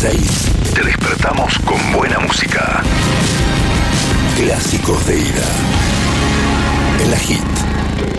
6 te despertamos con buena música. Clásicos de ida. En la Hit.